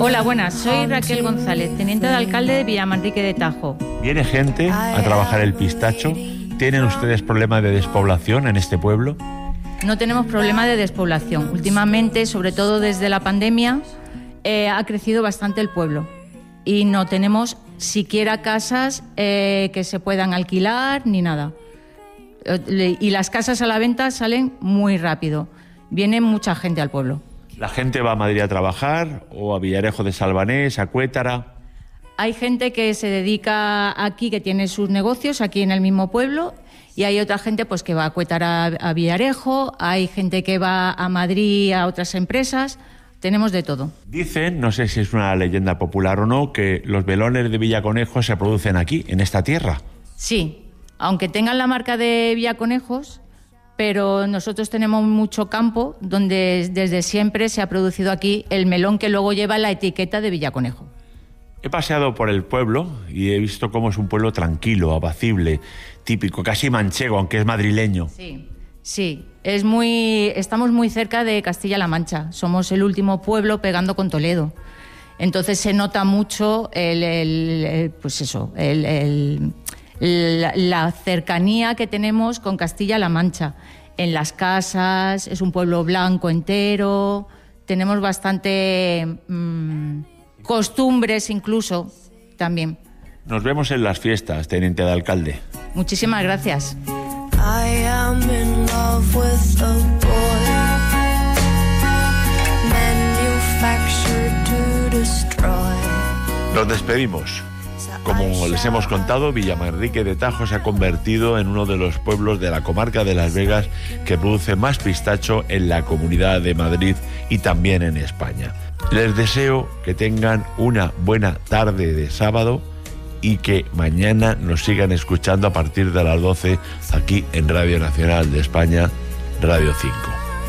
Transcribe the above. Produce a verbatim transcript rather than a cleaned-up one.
Hola, buenas. Soy Raquel González, teniente de alcalde de Villamanrique de Tajo. ¿Viene gente a trabajar el pistacho? ¿Tienen ustedes problemas de despoblación en este pueblo? No tenemos problema de despoblación. Últimamente, sobre todo desde la pandemia, eh, ha crecido bastante el pueblo y no tenemos siquiera casas eh, que se puedan alquilar ni nada. Y las casas a la venta salen muy rápido. Viene mucha gente al pueblo. ¿La gente va a Madrid a trabajar o a Villarejo de Salvanés, a Cuétara? Hay gente que se dedica aquí, que tiene sus negocios aquí en el mismo pueblo, y hay otra gente pues que va a Cuétara, a Villarejo, hay gente que va a Madrid a otras empresas, tenemos de todo. Dicen, no sé si es una leyenda popular o no, que los velones de Villaconejos se producen aquí, en esta tierra. Sí, aunque tengan la marca de Villaconejos, pero nosotros tenemos mucho campo donde desde siempre se ha producido aquí el melón que luego lleva la etiqueta de Villaconejo. He paseado por el pueblo y he visto cómo es un pueblo tranquilo, apacible, típico, casi manchego, aunque es madrileño. Sí, sí, es muy, estamos muy cerca de Castilla-La Mancha. Somos el último pueblo pegando con Toledo. Entonces se nota mucho el, el, el pues eso, el, el, la, la cercanía que tenemos con Castilla-La Mancha. En las casas, es un pueblo blanco entero, tenemos bastante Mmm, costumbres incluso también. Nos vemos en las fiestas, teniente de alcalde. Muchísimas gracias. I am in love with a boy, manufactured to destroy. Nos despedimos. Como les hemos contado, Villamanrique de Tajo se ha convertido en uno de los pueblos de la comarca de Las Vegas que produce más pistacho en la Comunidad de Madrid y también en España. Les deseo que tengan una buena tarde de sábado y que mañana nos sigan escuchando a partir de las doce aquí en Radio Nacional de España, Radio cinco.